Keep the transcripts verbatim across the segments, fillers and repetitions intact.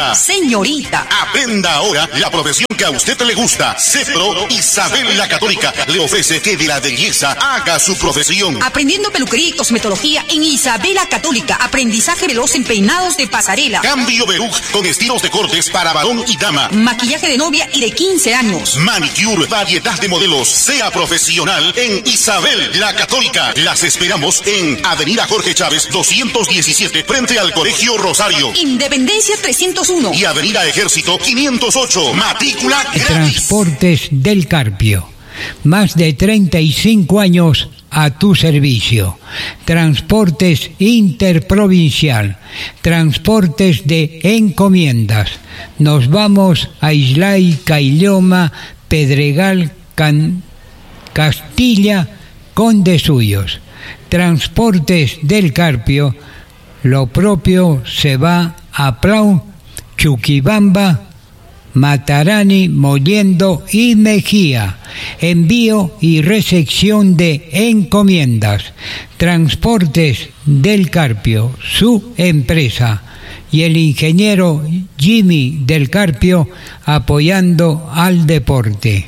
Católica. Señorita, aprenda ahora la profesión que a usted le gusta. CEPRO Isabel la Católica le ofrece que de la belleza haga su profesión. aprendiendo peluquería y cosmetología en Isabel la Católica. Aprendizaje veloz en peinados de pasarela. Cambio Beruk con estilos de cortes para varón y dama. Maquillaje de novia y de quince años. Manicure, variedad de modelos. Sea profesional en Isabel la Católica. Las esperamos en Avenida Jorge Chávez doscientos diecisiete, frente al Colegio Rosario. Independencia trescientos uno. Y Avenida Ejército quinientos ocho. Matrícula gratis. Transportes del Carpio. Más de treinta y cinco años a tu servicio. Transportes interprovincial. Transportes de encomiendas. Nos vamos a Islay, Cailloma, Pedregal, Can... Castilla, Conde Suyos. Transportes del Carpio. Lo propio se va a Plau, Chuquibamba, Matarani, Mollendo y Mejía. Envío y recepción de encomiendas. Transportes del Carpio, su empresa. Y el ingeniero Jimmy del Carpio apoyando al deporte.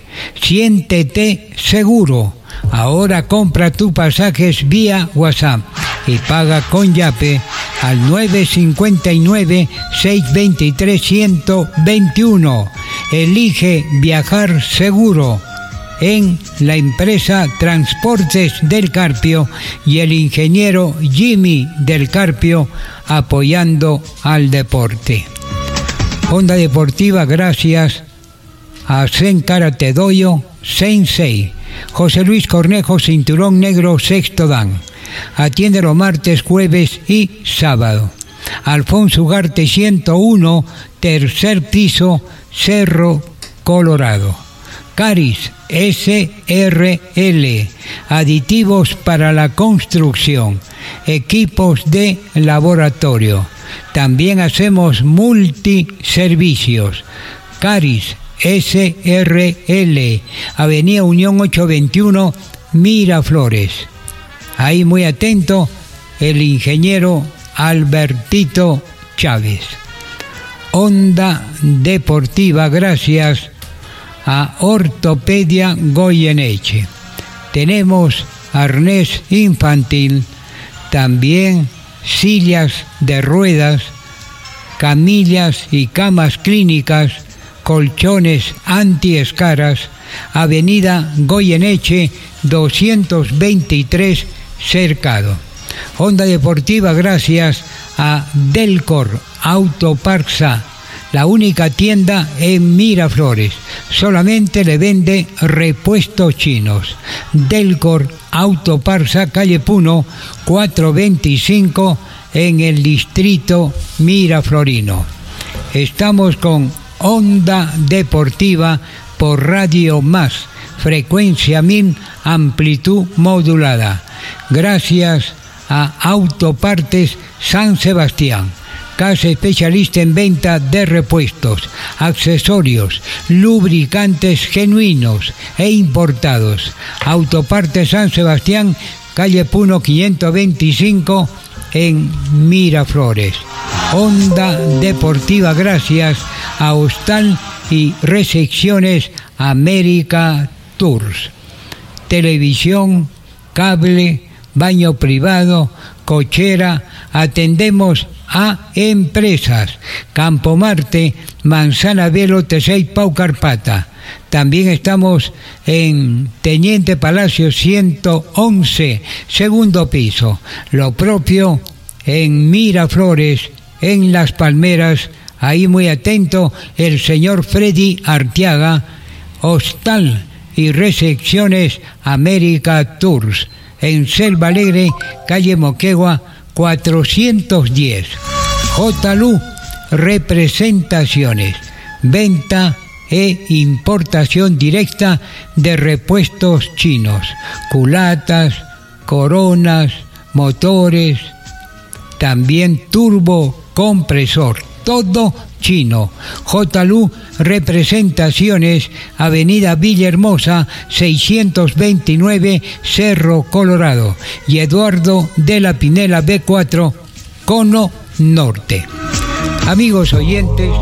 Siéntete seguro. Ahora compra tus pasajes vía WhatsApp y paga con Yape al nueve cinco nueve, seis dos tres, uno dos uno. Elige viajar seguro en la empresa Transportes del Carpio y el ingeniero Jimmy del Carpio apoyando al deporte. Onda Deportiva gracias a Zen Karate Doyo Sensei. José Luis Cornejo, cinturón negro, sexto dan. Atiende los martes, jueves y sábado. Alfonso Ugarte ciento uno, tercer piso, Cerro Colorado. Caris S R L, aditivos para la construcción, equipos de laboratorio. También hacemos multiservicios. Caris S R L, Avenida Unión ochocientos veintiuno, Miraflores. Ahí muy atento el ingeniero Albertito Chávez. Onda Deportiva gracias a Ortopedia Goyeneche. Tenemos arnés infantil, también sillas de ruedas, camillas y camas clínicas, colchones antiescaras, Avenida Goyeneche doscientos veintitrés, Cercado. Onda Deportiva gracias a Delcor Autoparsa, la única tienda en Miraflores. Solamente le vende repuestos chinos. Delcor Autoparsa, calle Puno, cuatrocientos veinticinco, en el distrito miraflorino. Estamos con Onda Deportiva por Radio Más, frecuencia mil, amplitud modulada. Gracias a Autopartes San Sebastián, casa especialista en venta de repuestos, accesorios, lubricantes genuinos e importados. Autopartes San Sebastián, calle Puno quinientos veinticinco, en Miraflores. Onda Deportiva gracias a Hostal y Recepciones América Tours. Televisión, cable, baño privado, cochera, atendemos a empresas. Campo Marte, Manzana Velo, Tesey, Pau Carpata. También estamos en Teniente Palacio ciento once, segundo piso. Lo propio en Miraflores, en Las Palmeras. Ahí muy atento el señor Freddy Arteaga. Hostal y Recepciones América Tours. En Selva Alegre, calle Moquegua cuatrocientos diez. J. Lu Representaciones, venta e importación directa de repuestos chinos, culatas, coronas, motores, también turbo compresor, todo chino. J. Lu Representaciones, Avenida Villahermosa seiscientos veintinueve, Cerro Colorado, y Eduardo de la Pinela B cuatro, Cono Norte. Amigos oyentes,